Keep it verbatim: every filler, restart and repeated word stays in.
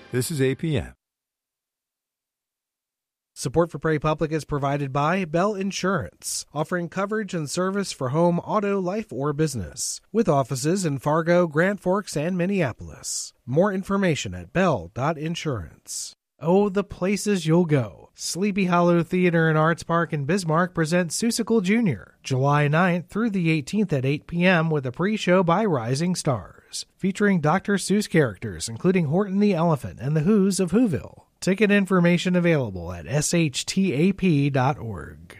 This is A P M. Support for Prairie Public is provided by Bell Insurance, offering coverage and service for home, auto, life, or business, with offices in Fargo, Grand Forks, and Minneapolis. More information at bell dot insurance. Oh, the places you'll go. Sleepy Hollow Theater and Arts Park in Bismarck presents Seussical Junior, July ninth through the eighteenth at eight p.m. with a pre-show by Rising Stars, featuring Doctor Seuss characters including Horton the Elephant and the Who's of Whoville. Ticket information available at s h t a p dot org.